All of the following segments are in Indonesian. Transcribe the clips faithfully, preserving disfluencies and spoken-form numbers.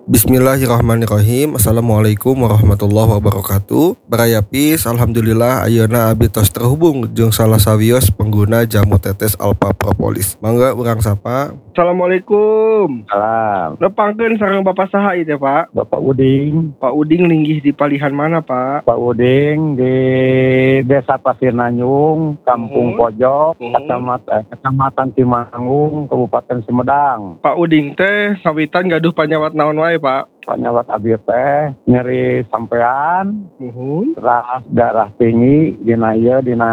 Bismillahirrahmanirrahim. Assalamualaikum warahmatullahi wabarakatuh. Barayapis, alhamdulillah ayeuna abdi tos terhubung jeung salah sawios pengguna jamu tetes Alpha Propolis. Mangga urang sapa. Assalamualaikum. Salam. Nepangkeun sareng Bapak saha ieu teh, Pak? Bapak Uding. Pak Uding linggih di palihan mana, Pak? Pak Uding di Desa Pasir Nanyung, Kampung Hmm. Pojok, Hmm. Kecamatan, Kecamatan Timanggung, Kabupaten Sumedang. Pak Uding teh ngawitan gaduh panyawat naon wae, Pak? Panyawat abdi teh nyeri sampean, Nuhun. terus darah tinggi dina ieu dina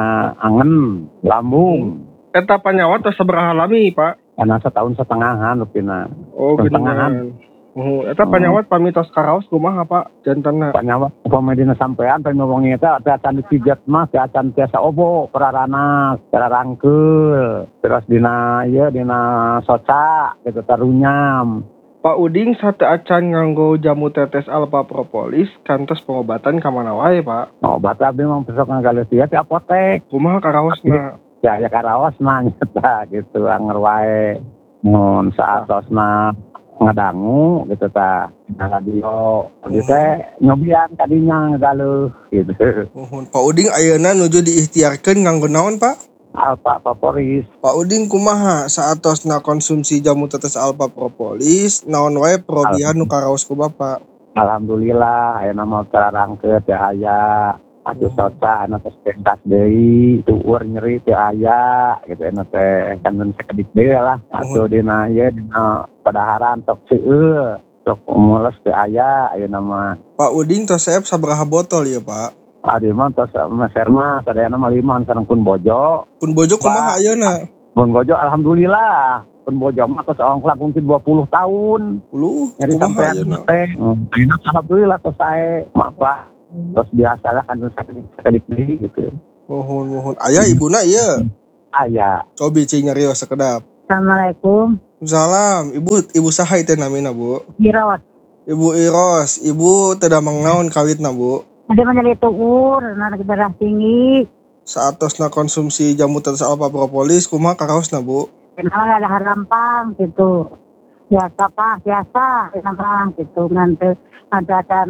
angen, lambung. Eta panyawat tos sabaraha lami, Pak? Karena setahun setengahan rupina. Oh, Pertengahan. geuningan. Oh, eta panyawat pamitos karaos kumaha, Pak? Jantana. Panyawat upama dina sampean teh ngomongnya teh teh acan dipijet mah teh acan tiasa obo perarana secara rangkeul. Terus dina ieu dina soca gitu tarunyam. Pak Uding sate acan nganggo jamu tetes Alpha Propolis kantos pengobatan ka mana wae, Pak? Obat abdi mah besok ngagaleus ieu di apotek. Kumaha karaosna? Ya ya karaos mah nyata gitu anger wae. Mun saatosna ngadangu gitu tah na radio gitu teh nyobian tadinya ngagaleus gitu. Nuhun. Pak Uding ayeuna nuju diikhtiarkeun nganggo naon, Pak? Alpha Propolis. Pak Uding kumaha saatosna konsumsi jamu tetes Alpha Propolis naon wae perobihan nu karaos ku Bapak? Alhamdulillah ayeuna mah terarangkeun teh aya atuh soca anu tos pentas deui tueur nyeri teh aya gitu anu teh kangen sakedik deui lah atuh dina ieu dina padaharan tok seueur tok mules teh aya ayeuna mah. Pak Uding tos saep sabaraha botol ya, Pak? Adi mah tos meser mah sadayana mah lima sareng kun bojo. Kun bojo kumaha ayeuna? Kun bojo alhamdulillah. Kun bojo mah tos ongklak mungkin dua puluh tahun. Puluh Nyari kumaha sampean ayeuna? teh. Ayeuna alhamdulillah tos sae. Mapa terus biasalah kan sakedik deui gitu. Nuhun nuhun. Aya ibuna ieu? Aya. Cobi cing nyarios sakedap. Assalamualaikum. Salam, Ibu Ibu saha teh namina, Bu? Dirawat. Ibu Iros, Ibu teu damang naon kawitna, Bu? Ada menjadi tuur, anak darah tinggi. Saatosna konsumsi jamu tetes Alpha Propolis kumaha karaosna, Bu? Kenal ada harampang gitu. Biasa pak, biasa harampang gitu. Nanti ada dan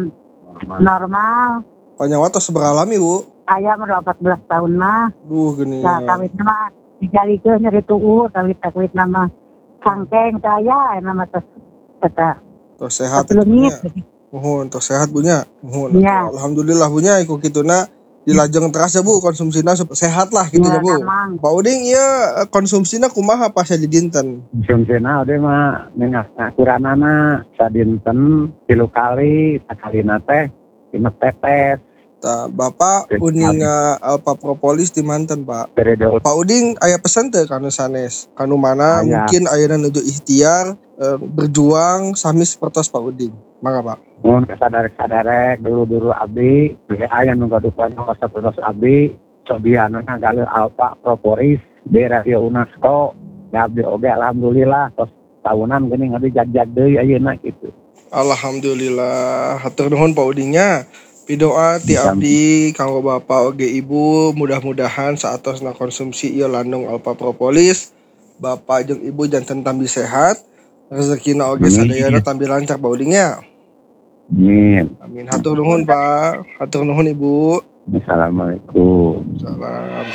normal. Panyawat tos sabaraha lami, Bu? Ayam udah empat belas tahun mah. Duh geuning. Ya kawit nama dijalikeun nyeri tuur, kawit kawit nama sangkeng saya nama tes kata. Tos sehat Leungit. Nuhun, tos sehat bunya. Nuhun. Iya. Alhamdulillah bunya iku kituna dilajeng teras ya, Bu, konsumsina sup- sehat lah gitu ya, Ya, Bu. emang. Pak Uding ieu konsumsina kumaha pas di dinten? Konsumsina ode mah minyak akuranana sadinten tilu kali, sakalina teh lima tetes. Tah, Bapak uninga Alpha Propolis di manten, Pak. Periode Pak Uding aya pesan teu kanu sanes? Kanu mana Aya. mungkin ayeuna nuju ikhtiar eh, berjuang sami sapertos Pak Uding. Mangga, Pak. mun sadarek-sadarek dulu-dulu abdi ge aya nu gaduhan sapertos abdi cobiana ngagaleus Alpha Propolis di radio UNESCO. Ya abdi oge alhamdulillah tos tahunan geuning abdi jag-jag deui ayeuna kitu. Alhamdulillah, hatur nuhun Pak Udingnya. Pidoa ti abdi kanggo Bapak oge Ibu, mudah-mudahan saatosna konsumsi ieu landung Alpha Propolis, Bapak jeung Ibu janten tambi sehat, rezekina oge Amin. sadayana tambi lancar Pak Udingnya. Amin. Amin. Hatur nuhun Pak, hatur nuhun Ibu. Assalamualaikum. Salam.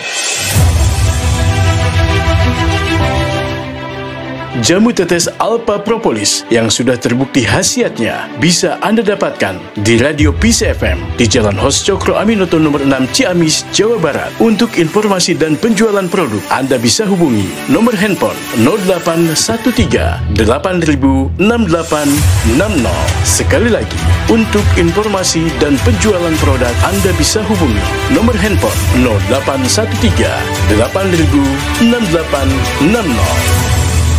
Jamu tetes Alpha Propolis yang sudah terbukti khasiatnya bisa Anda dapatkan di Radio Peace F M di Jalan Hos Cokro Aminoto nomor enam Ciamis, Jawa Barat. Untuk informasi dan penjualan produk, Anda bisa hubungi nomor handphone nol delapan satu tiga delapan nol enam delapan enam nol. Sekali lagi, untuk informasi dan penjualan produk, Anda bisa hubungi nomor handphone nol delapan satu tiga delapan nol enam delapan enam nol.